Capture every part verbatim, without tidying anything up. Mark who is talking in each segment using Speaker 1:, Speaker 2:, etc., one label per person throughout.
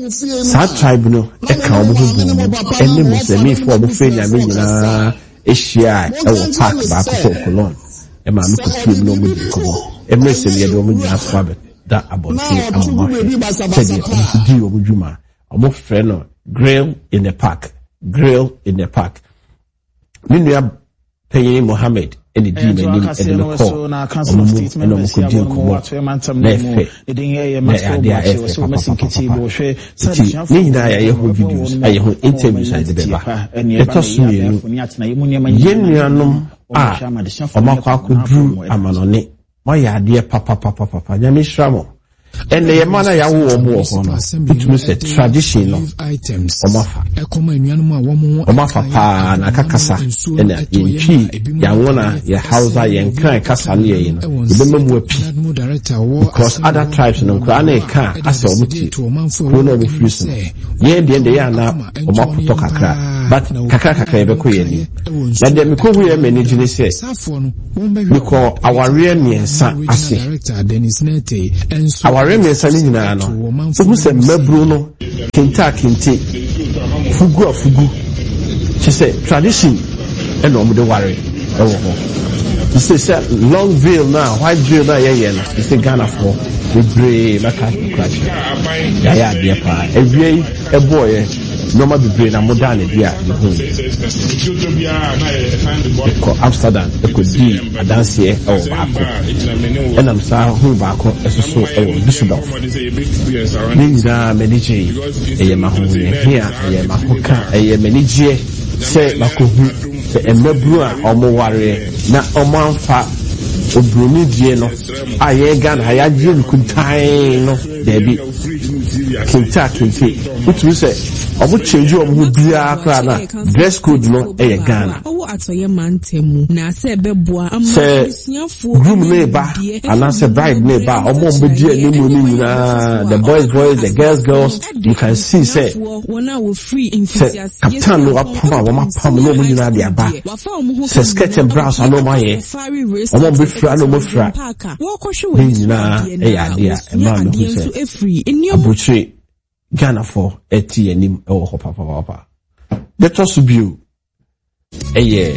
Speaker 1: sa tribe no e ka omo ho ene muslimi fo omo fe nya me nyina ehia e wo park ba ko kolon e ma me ko film no mu di ko e me se ye do mu nya fa be da abonti amama se di di omo juma omo fe no grill in the park grill in the park minua Peye Mohammed and the demon and the call and the Mukudin Kuwa Nefe Naya F Nina Yahu videos Ayahu interviews at the Beba let us see Yenyanum Ah Omaka Drew Amanone my dear papa papa papa Yamishramo and the Yamana Yahu Omo it was a tradition of Omafa Omafa Pa Nakakasa and Yinchi Yawana Ya Hausa Yanka Kasania you remember because other tribes in Ukraine ka asa omuti kono be frusen ye de de ya na Omaputo kakra but kakra kakra ebe ko yeni na de me ko hu ye manage ne se because our real miensa ase our real miensa ni nyina no so se mabru no kenta kente fugu afugu she say tradition e no mo de ware e wo ho you say long veil now white veil now yeah yeah you say Ghana for we brave maka crash yeah yeah dear pa every a boy normal be brave na modern dia the home ko Amsterdam e ko di adanse e o baako and am sa hu baako eso so e o Düsseldorf ni da manage e ye ma hu here e ye ma hu ka e ye manage se makohu se emabru a omo ware na omo anfa obroni die no aye Ghana ya die kuntai no debi kinta kinti utu se omo change omo bia akra na dress code no e Ghana
Speaker 2: owo atoye mantemu na se beboa
Speaker 1: amasuafo groom neighbor and se bride neighbor omo mbe die ni mu ni na the boys boys the girls girls you can see say
Speaker 2: wona wo free enthusiasts
Speaker 1: captain no apama wo mapam no mu ni na dia ba se skirt and blouse no ma ye omo mbe fra no mo fra ni na e ya dia e ma no se abuchi Ghana for eti enim e wo papa papa let us view eye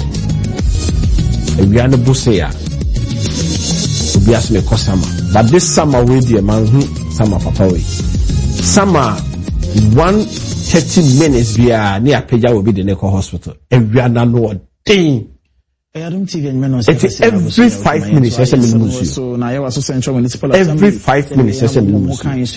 Speaker 1: e wiane bosea obias me kosama but this summer we dey man hu summer papa we summer one thirty minutes bia ne apeja will be the next hospital e wiana no thing it's every five minutes yes minimum so na ya waso central municipal every five minutes yes minimum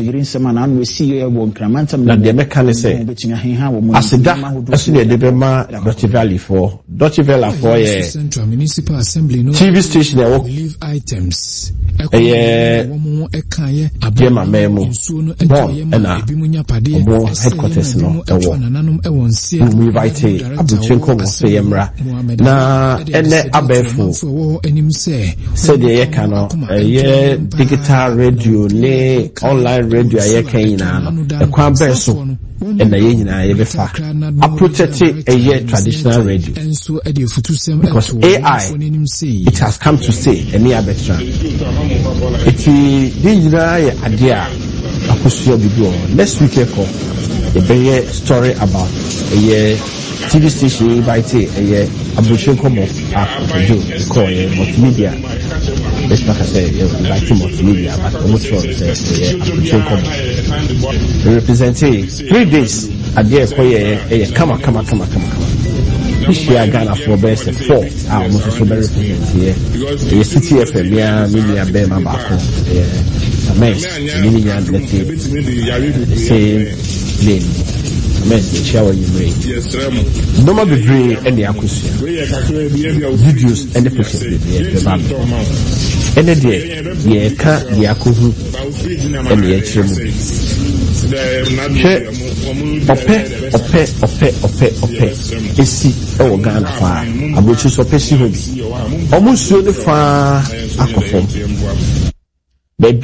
Speaker 1: na de mechanism asida asu de bema Dutch Valley for Dutch Valley for ye central municipal assembly no T V station e live items eh abema memo bon na bo headquarters no e wo we invite abuchenko mo se yemra na ne abefu said ye kano ye digital radio ne online radio ye kanyina e kwa beso and ye nyina ye befa approach a ye traditional radio because A I it has come to stay any abetra it digital ye adia akosuo bibi next week e ko e be story about a ye T V station invite a abushing come of do call multimedia. Let's not say invite multimedia, but almost for say abushing come. They represent three days at the air. Come on, come on, come on, come on, come on. This year Ghana for best four. I almost so very represent here. The city F M, yeah, media Bema Bako, yeah, amazing. Media let's say same name. Men shower you make. No more be free and the acoustic videos and the pictures the band. And the day, the car, the akuhu, and the extreme. Ope, ope, ope, ope, ope. Esi, oh Ghana far. Abuchi so pesi hobi. Almost so the far akofom. Baby,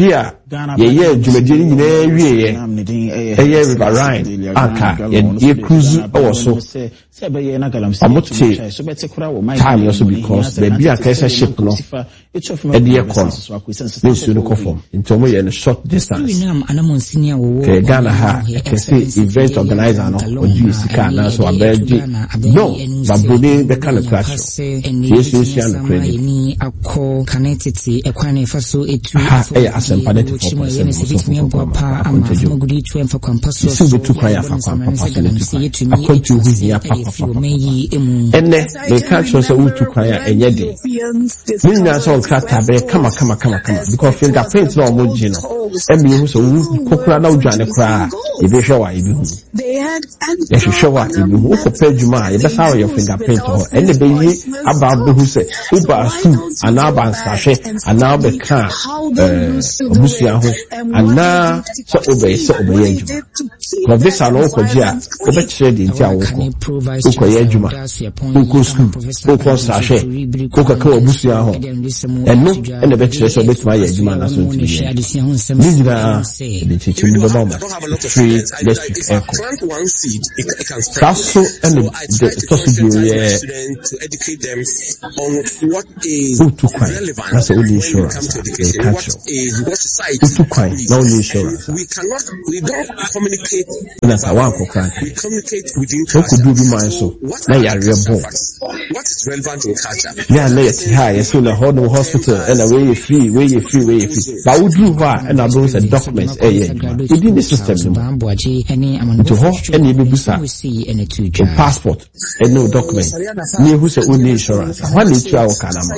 Speaker 1: ye ye dwumadi ni nyina wie ye eye River Rhine anka ye cruise owo so amote time also because the bia kaisa ship no e de ekon nsu no kofom ntomo ye no short distance ke Ghana ha ke say event organizer no odu sika na so abeji no babode be kan crash yesu yesu an credit akọ connected ekwan e fa so etu e asempa net four point seven so for pa amagudi two and for kwampaso so betu kwa ya fa kwampaso akontu hu ya papa enne the culture so utu kwa ya enye de ninya so kata be kama kama kama kama because fingerprint no mo ji no emi hu so kokura na udwane kra e be hwe wa e be hu e hwe wa e be hu ko pejuma e be saw your fingerprint ho enne be yi aba be hu se uba su anaba nsahwe anaba ka eh obusia ho ana so obey so obey ejuma ko be sa no ko ji a o be kire de nti awo ko ko ye ejuma ko school ko ko nsahwe ko ka ka obusia ho eno enne be kire so be tuma ye ejuma na so nti Nijira the teaching the bomber free electric echo. Kaso and the possibility to educate them on what is relevant. That's the only insurance. What is what society. No insurance. We cannot. We don't communicate. That's our one. We communicate within culture. So what are what is relevant in culture? Yeah, let's high. So the whole hospital and the way free, way free, way free. But we do and I those documents eh within the system to ho any bebusa a passport and no document ni who say only insurance when it you our kanama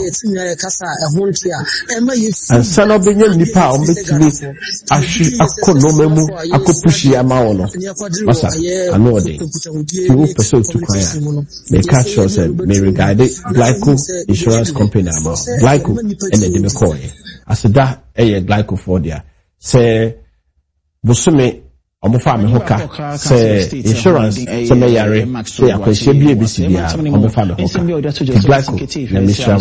Speaker 1: and son of the nipa on betimi akọ memu akopushi ama wono masa ano de you person to kwaya they catch us may regard Glyco insurance company ama Glyco and the demecall as that eh Glyco for there say busume omofa me hoka say insurance say me yare say akwahye bia bisi bia omofa me hoka Glyco na me shamo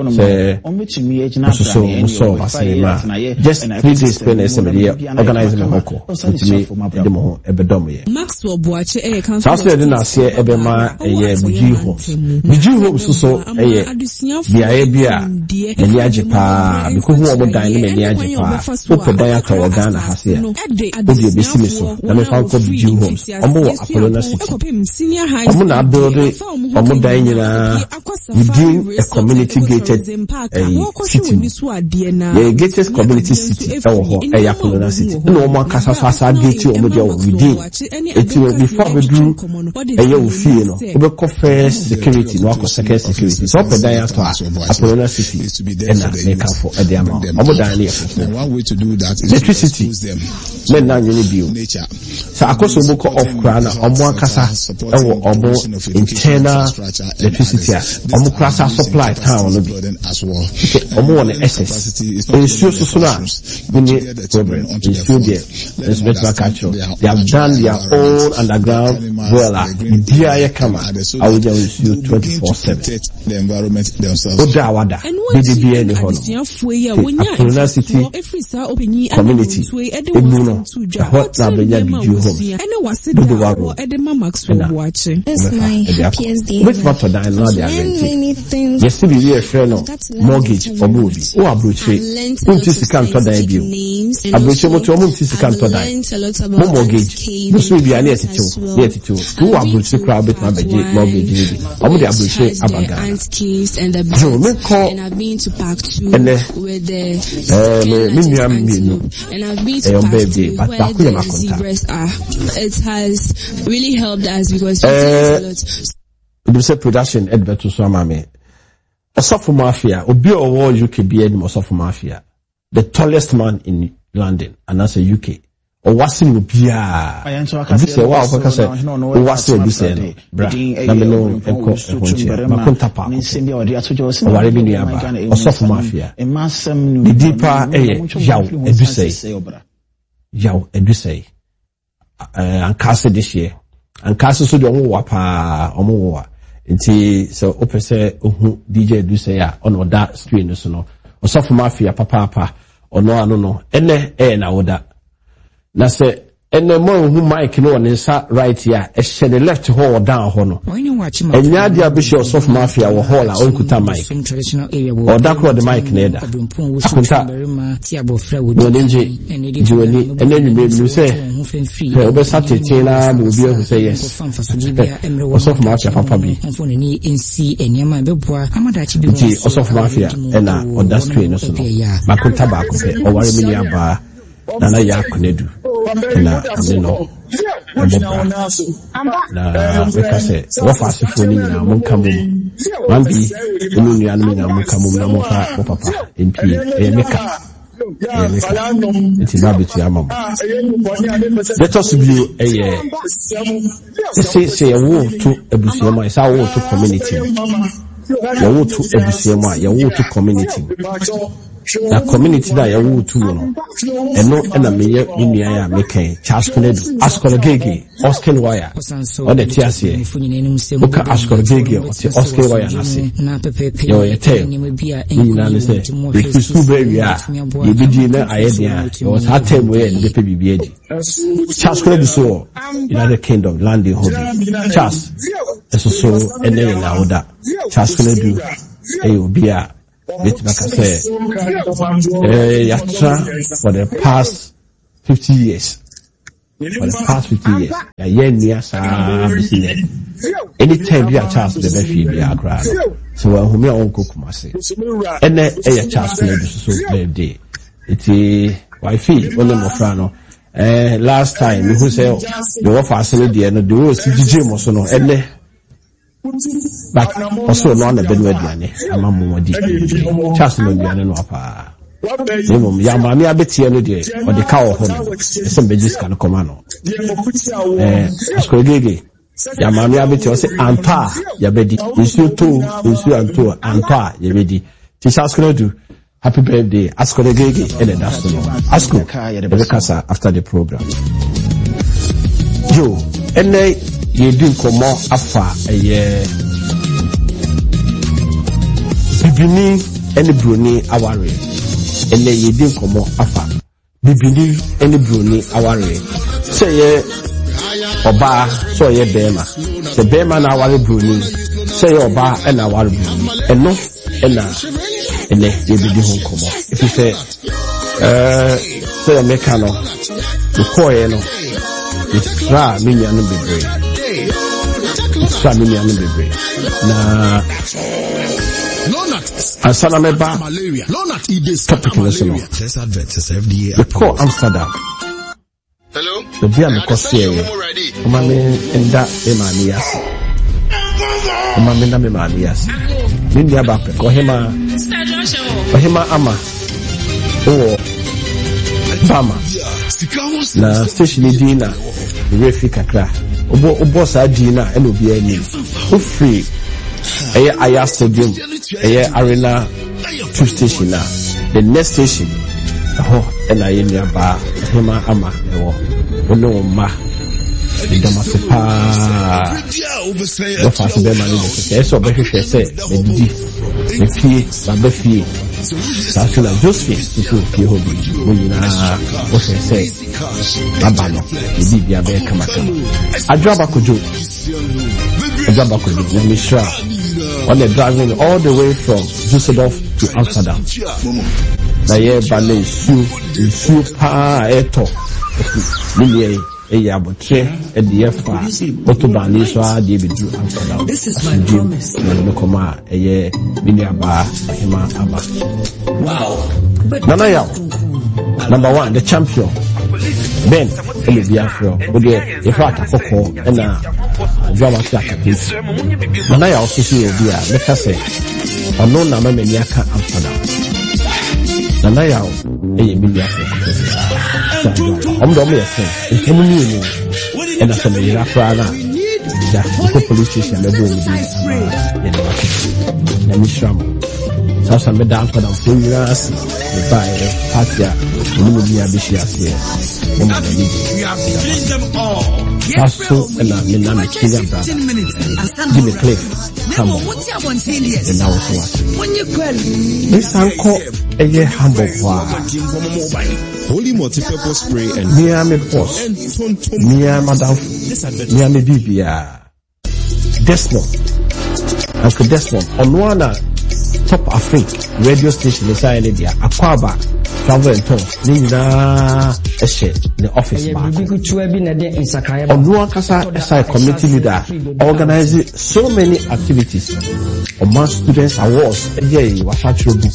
Speaker 1: say so so asema just three days spend say me organize me hoko ntimi de mo ho ebedom ye Maxwell Boache e kan so say na say ebema ye buji ho buji ho so so eh bia e bia me ajepa because who omo dan me ajepa so podan akawo Ghana ha say o de bisi me so na me fa ko buji homes omo wo Apollo City omo na build omo dan nyina within a community gated city the gated community city e wo ho e Apollo City no omo akasa fasa gate omo de within it will before we do e ye wo fie no we be ko first security no akọ second security so podan ato Apollo City and they can for a damn omo dan here one way to do that is electricity men na nyini bio so akoso boko of krana omo akasa e wo omo internal electricity omo krasa supply town no bi omo won excess ensure so so na bini problem ensure there let's make that catch up they have done their own underground well dia ya kama I will just use twenty-four seven the environment themselves oda wada bidi bi any hono Apollo City community ebuno hot na benya biju home
Speaker 2: ene wase da wo edema Maxwell Boache
Speaker 3: it's my happiest day
Speaker 1: which matter that no dey rent yes be we friend no mortgage obobi o abroche unti sika nto dan bio abroche mo to mo unti sika nto dan mo mortgage no so bi ani etete o etete o wo abroche kra bet na beje mortgage ni omo dey abroche abaga so me call
Speaker 2: and I've been to Park two
Speaker 1: with the eh me me am me no
Speaker 2: and I've been to Park two
Speaker 1: but
Speaker 2: where the zebras are. It has really helped us because uh, a lot.
Speaker 1: The say production advert to so mama. Osofo Mafia, obi owo U K be any Osofo Mafia. The tallest man in London and that's a U K. O wasi obia. This say wa ofaka say o wasi obi say no. Bra. Na me no enko ehonche. Ma konta pa. O ware bi niaba. Osofo Mafia. The deeper eh yaw edu say. Yaw edu say. Uh, ankase this year ankase so de omo wa pa omo wa nti so opese ohu D J do say ya on that screen so no Osofo Mafia papa papa ono ano no ene e na woda na se ene mo hu mic no on nsa right here e she the left hole down ho no enya dia bishop of mafia wo hall a onkuta mic o da ko the mic na eda akunta no nje jiwani ene ni me say e obe satete na mo bi o say yes of mafia papa bi nti of mafia ena on that screen no so makunta ba ko pe o ware me ni aba nana ya kunedu na amino na wekase wafasi foni na munkamu wambi unu ni anmi na munkamu na mofa papa mp e meka e meka enti na betu amam let us view eye say say wo to ebusiema isa wo to community ya wo to ebusiema ya wo to community na community da ya wutu no eno na meye nua ya meken Chaskonedu Askologege Oskin wire o de tiasie uka Askologege o ti Oskin wire na se yo yete ni na le se we su be ya ye bidi na ayedia o sa tem we de pe bibie di Chaskonedu so United Kingdom landing hobby Chas eso so ene na oda Chaskonedu e obia Bit like I say, uh, yatra for the past fifty years. For the past fifty years, yeah, yeah, near sa business. Anytime you are chance the best be a crowd. So when whom your uncle Kumasi, and then a chance maybe so day. It's a wifey, one of Frano. Uh, last time who said the offer facility and the rules C G J also no, and but also no na benwe diane amamu wadi chance no diane no apa yemo ya mami abetie no de o de ka wo ho no ese mbegis kan koma no eh Askologege ya mami abetie o se ampa ya bedi isu to isu anto ampa ya bedi ti Chaskonedu happy birthday Askologege and that's no asko bekasa after the program yo ene yedin komo afa eye bibini ene broni aware ene yedin komo afa bibini ene broni aware say ye oba so ye bema se bema na aware broni say oba ena aware broni eno ena ene yebidi hon komo if you say eh say mekano the koye no tra minya no bebre tra minya no bebre na asana meba topic national the call Amsterdam hello the dia me kosie kuma me enda e mani yasi kuma me na me mani yasi ni dia ba pe ko hema ko hema ama o Bama na station dina refi kakra obo obo sa dina eno bia ni o free eye aya stadium eye arena two station na the next station ho ena ye ni aba hema ama ewo ono ma ndama sepa o fa se be mani de se so be hwehwe se me didi me fie ba be fie That's like Josephine to feel hobby when what I say. Abano, the Bibia Bear Kamaka. I drop a kuju. I drop a kuju. Let me show. When they're driving all the way from Düsseldorf to Amsterdam. The year ballet shoe, the shoe pa eto. Lily. Eya botre e de fa otoban ni so a de bedu Amsterdam. This is my promise. No koma eye miniaba hima aba. Wow. Nana ya. Number one, the champion. Ben Olivia Fro. Ode e fa akoko e na Jama Kiaka. Nana ya also see obi a make say ono na ma mani aka Amsterdam. Nana ya eye mini aka. I'm the only thing. It's community, and that's a year after that. The police station, the board, in the market. Let me show you. So some down for them few years. The buy party, the movie, I be here. We have finished them all. Also, and I'm in a Kenya brother. Jimmy Cliff. Come on. And now what's what? This uncle, a year humble.
Speaker 3: Holy multi-purpose spray and
Speaker 1: Miami boss. Miami madam. Miami Bibia. Desmond. Uncle Desmond. On one top Africa radio station inside India. Aquaba. Travel and tours. Nina Eshe, the office back. On Nuankasa S I community leader organizing so many activities. Among students awards. Yeah, was actual book.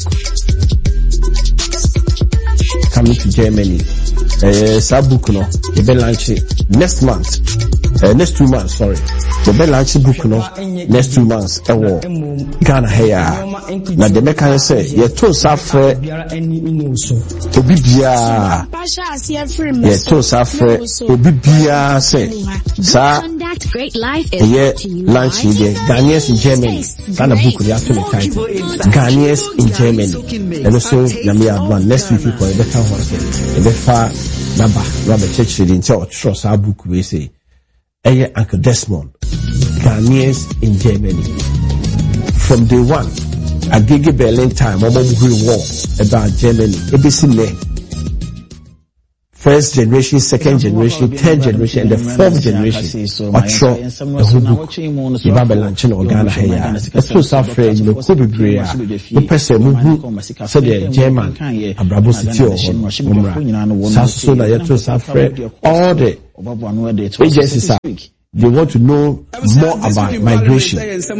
Speaker 1: Coming to Germany. Uh, Sabook no. The bell launch next month. Uh, next two months, sorry. The bell launch book no. Next two months. Ewo. Ghana here. Na the meka say ye to safre obi bia ye to safre obi bia say sa ye lunch in Ghanaians in Germany sana book they actually title Ghanaians in Germany and so yami adwan next week people e better house e be fa naba Robert Church in tell trust our book we say eh Uncle Desmond Ghanaians in Germany from day one a gigi Berlin time, Mama war about Germany. A B C ne. First generation, second generation, third generation, and the fourth generation. What show the whole book. Ibaba Lanchin or Ghana here. Let's put our friend, you know, Kobe Brea. The person who said the German, Abrabo City or Umra. Sasuna, Yato Safre, all the agencies are. They want to know more about migration.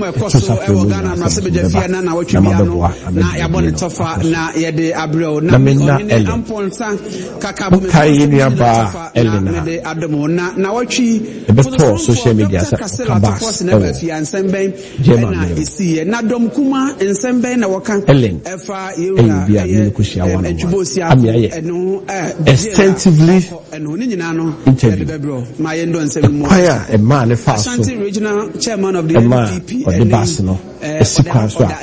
Speaker 1: Social media extensively interview man a fast regional chairman of the N D P or the Basno a sequence or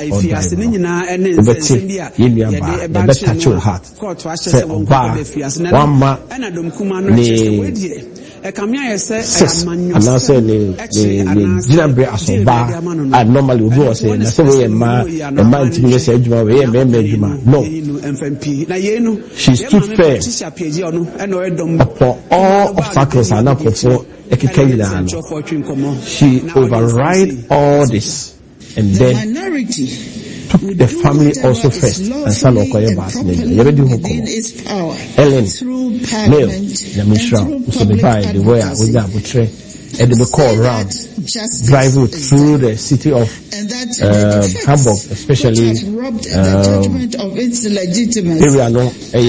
Speaker 1: the better to heart say one ma six and now say the the Ginambre asoba I normally go say na say we ma the man to me say adwuma we me me adwuma no she stood firm upon all obstacles and not before she override all this and then took the family also first and son of Koye Basne. Ellen, Neil, the Mishra, so the buy the way I would have betray and they call around driving through the city of uh, Hamburg, especially um, area no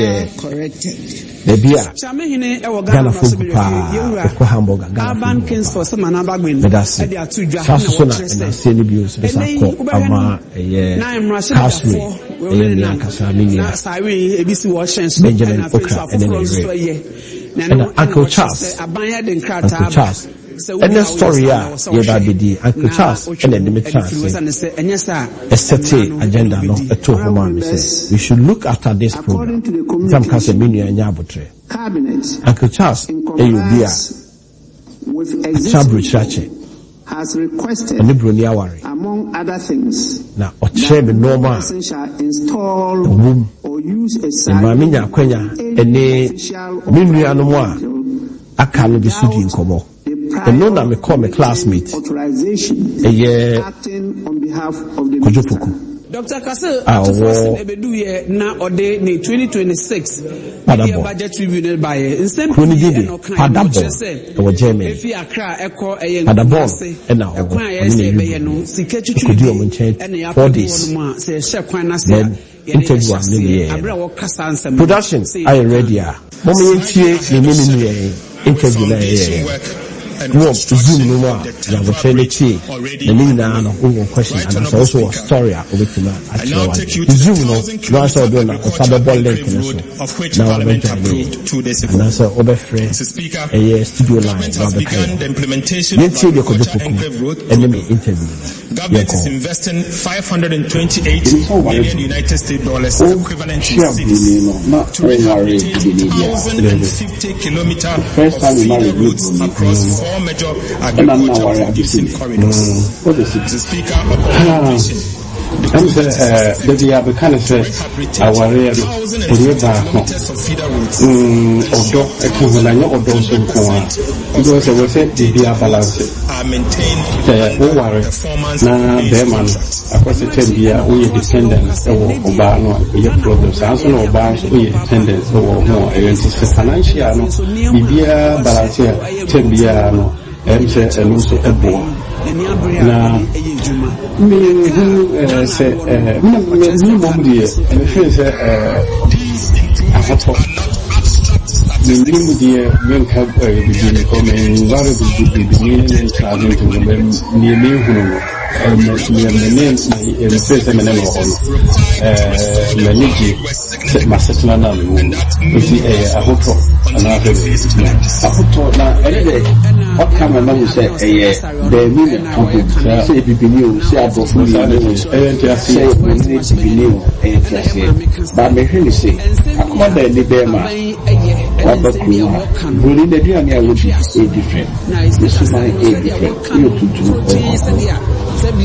Speaker 1: uh, the beer Ghana food pa Hamburg Ghana food that's it Sasuna and I say the bills besa ko ama eh Castle eh ni akasa mi ni Benjamin Okra and then and Uncle Charles Uncle Charles and the story ah ye be Uncle Charles and then the trans a certain agenda no a to home say we should look after this program some can say menu anya abotre Uncle Charles eyobia Chabru Chache
Speaker 4: has requested among other things
Speaker 1: na o chebe normal
Speaker 4: install
Speaker 1: womb
Speaker 4: or use a
Speaker 1: mami nya kwanya ene menu anu mo a aka no bisudi nkomo and no na me call my classmate
Speaker 4: authorization
Speaker 1: eh
Speaker 4: acting on behalf of the
Speaker 1: Kojopoku
Speaker 5: Doctor Kassel, uh, Ebeduye na ode ni twenty twenty-six budget review by instead
Speaker 1: Padabo or Germany
Speaker 5: if you accra echo a
Speaker 1: Padabo and now could do on change for this then interview production I ready moment interview no, Zoom no more. You have a training key. The lead now on question, and there's also a story of it now. Actually, Zoom no, you also do not. It's a ball link now. I'm going to have and that's over free. A studio line. Now the kind. Then see the Kojopoku and let me interview.
Speaker 3: government is investing five hundred twenty-eight million United States dollars, equivalent to cities, to rehabilitate one thousand fifty kilometers of feeder roads across four major agricultural producing corridors. The Speaker of the Nation.
Speaker 6: I'm saying, uh, the other kind of say, our real, um, although I can't know or don't so because I was said the beer balance. The over now, Bearman, across the ten year, we are dependent over Obano, we have problems. Also, no bars, we are dependent over more. It's a financial, the beer balance here, ten year, and also a board. Now, me who say, me me mommy, me feel say, I have to. Me me dear, me have a beginning coming. What is the beginning and starting to me me me who. Me me name me me say me name on. Eh, me niji me settle na me. Iti eh ahoto na afebe. Ahoto na ene what come and you say eh the million company say bibini say abofo say say bibini eh say but me hwe say akoma da ni be ma wabakuya buli the dia me would be different this is my different you to do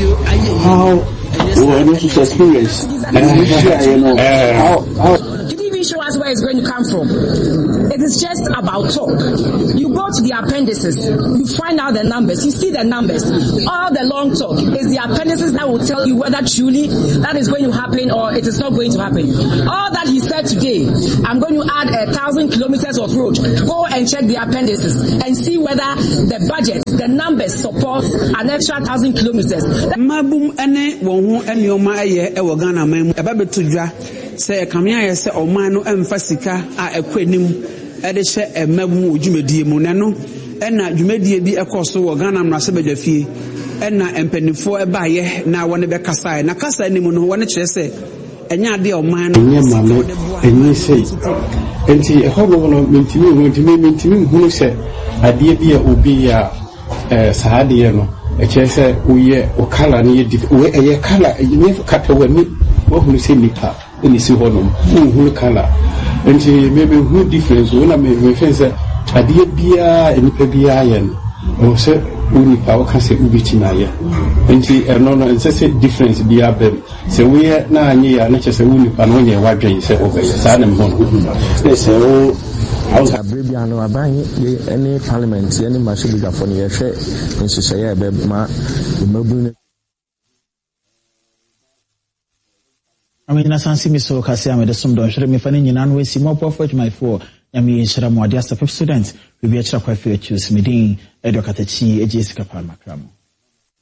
Speaker 6: how what is experience and you know how how
Speaker 7: show us where it's going to come from. It is just about talk. You go to the appendices, you find out the numbers, you see the numbers. All the long talk is the appendices that will tell you whether truly that is going to happen or it is not going to happen. All that he said today, I'm going to add a thousand kilometers of road. Go and check the appendices and see whether the budget, the numbers support an extra thousand kilometers.
Speaker 5: Mabum ene wonhu ene oma aye e wo Ghana man eba betodwa se kamia ye se oman no emfa sika a ekwanim e de hye emabum odwumedie mu ne no e na dwumedie bi ekoso wo Ghana mrase badwafie e na empanifo e baaye na wone be kasa na kasa ni mu no wone kire se enya de oman no
Speaker 6: enya mame enyi sei enti e hobo no mentimi mentimi mentimi hunu se ade bi e obi ya eh saade no e kire se uye o kala ni di we eye kala enyi kata wani wo hunu se nipa in the Sihonum, who color. And she maybe who difference when I may reference a dear beer and Pebiayan or say Unipa can say Ubichinaia. And she and no and say difference be up them. So we are now near not just a Unipanonia, what they say over Saddam Hon. They say, oh, I was a Bribiano, I buy any parliament, any Masibiga for your share, and she say, Ma, the mobile.
Speaker 8: I mean, as I see me so, Cassia, I'm the sum don't show me funny in an way, see more profit my four. I mean, Shramwa, just a students will be a chap I feel choose me, Edokatachi, a Jessica Palmer.